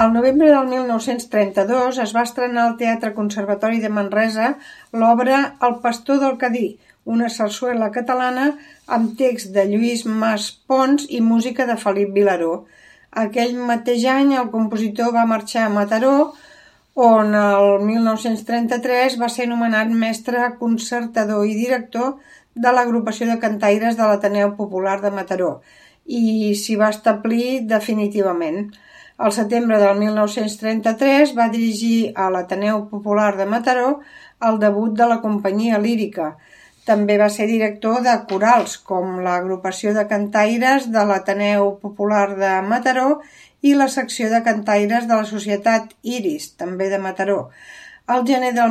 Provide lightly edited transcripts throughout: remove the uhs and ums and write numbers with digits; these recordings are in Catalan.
Al novembre del 1932 es va estrenar al Teatre Conservatori de Manresa l'obra El pastor del Cadí, una sarsuela catalana amb text de Lluís Mas Pons i música de Felip Vilaró. Aquell mateix any el compositor va marxar a Mataró, on el 1933 va ser nomenat mestre concertador i director de l'agrupació de cantaires de l'Ateneu Popular de Mataró i s'hi va establir definitivament. Al setembre del 1933 va dirigir a l'Ateneu Popular de Mataró el debut de la companyia lírica. També va ser director de corals, com l'agrupació de cantaires de l'Ateneu Popular de Mataró i la secció de cantaires de la Societat Iris, també de Mataró. Al gener del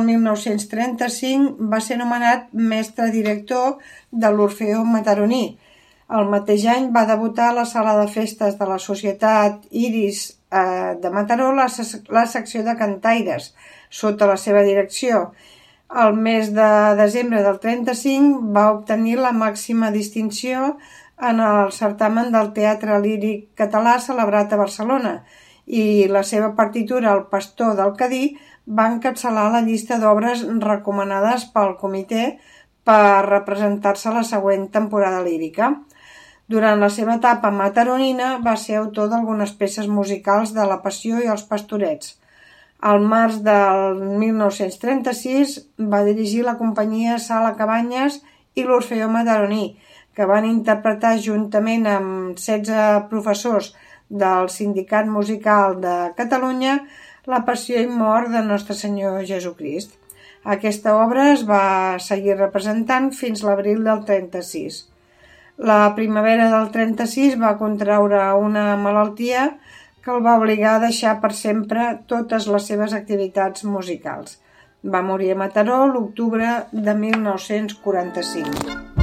1935 va ser nomenat mestre director de l'Orfeó Mataroní. El mateix any va debutar a la sala de festes de la Societat Iris de Mataró la secció de cantaires, sota la seva direcció. Al mes de desembre del 35 va obtenir la màxima distinció en el certamen del Teatre Líric Català celebrat a Barcelona i la seva partitura El pastor del Cadí va encapçalar la llista d'obres recomanades pel comitè per representar-se a la següent temporada lírica. Durant la seva etapa mataronina va ser autor d'algunes peces musicals de La Passió i Els Pastorets. Al març del 1936 va dirigir la companyia Sala Cabanyes i l'Orfeó Mataroní, que van interpretar juntament amb 16 professors del Sindicat Musical de Catalunya La Passió i Mort de Nostre Senyor Jesucrist. Aquesta obra es va seguir representant fins l'abril del 36. La primavera del 36 va contraure una malaltia que el va obligar a deixar per sempre totes les seves activitats musicals. Va morir a Mataró l'octubre de 1945.